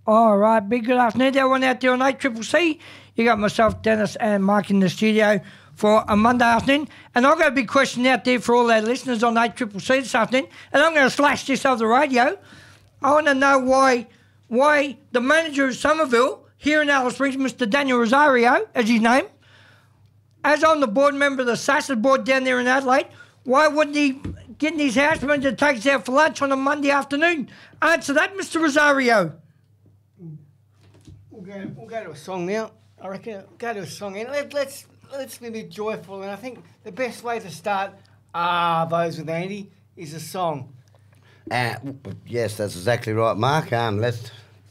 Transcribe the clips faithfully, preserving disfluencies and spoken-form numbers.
All right, big good afternoon to everyone out there on eight C C C. You got myself, Dennis, and Mark in the studio for a Monday afternoon. And I've got a big question out there for all our listeners on eight C C C this afternoon. And I'm going to slash this over the radio. I want to know why why the manager of Somerville here in Alice Springs, Mister Daniel Rosario, as his name, as I'm the board member of the S A S board down there in Adelaide, why wouldn't he get in his houseman to take us out for lunch on a Monday afternoon? Answer that, Mister Rosario. We'll go, we'll go to a song now. I reckon go to a song and let, let's let's be joyful. And I think the best way to start Ah Those with Andy is a song. Uh, yes, that's exactly right, Mark. Um, let's.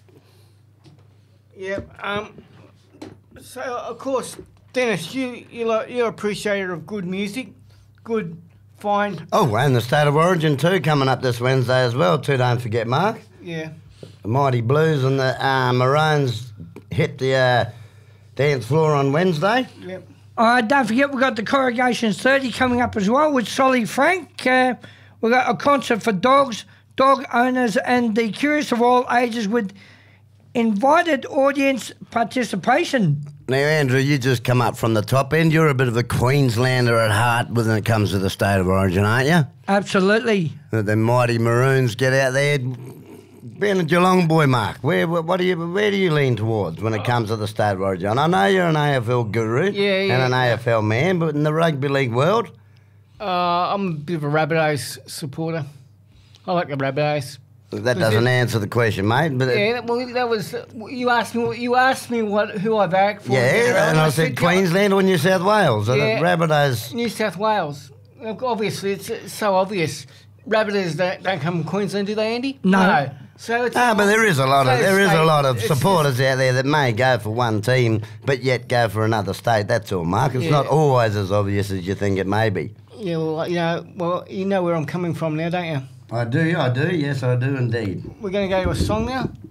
Yep. Um. So of course, Dennis, you you lo- you're appreciator of good music, good fine. Oh, and the State of Origin too coming up this Wednesday as well. Too, don't forget, Mark. Yeah. The Mighty Blues and the uh, Maroons hit the uh, dance floor on Wednesday. Yep. All right, don't forget we've got the Corrugations thirty coming up as well with Solly Frank. Uh, we've got a concert for dogs, dog owners and the curious of all ages with invited audience participation. Now, Andrew, you just come up from the top end. You're a bit of a Queenslander at heart when it comes to the State of Origin, aren't you? Absolutely. The, the Mighty Maroons get out there. Being a Geelong boy, Mark, where what do you where do you lean towards when it comes to the State of Origin? I know you're an A F L guru Yeah, yeah, and an yeah. A F L man, but in the rugby league world, Uh, I'm a bit of a Rabbitohs supporter. I like the Rabbitohs. that Was doesn't it- answer the question, mate. But it- Yeah, that- well, that was you asked me. You asked me what who I back for. yeah, and I said Queensland or New South Wales. And Yeah. the Rabbitohs. New South Wales. Look, obviously, it's, it's so obvious. Rabbitohs don't, don't come from Queensland, do they, Andy? No. So it's Ah, but there is a lot of so there is a state- lot of it's supporters out there that may go for one team, but yet go for another state. That's all, Mark. It's Yeah. not always as obvious as you think it may be. just- yeah, well, you know, well, you know where I'm coming from now, don't you? I do, I do. Yes, I do indeed. We're going to go to a song now.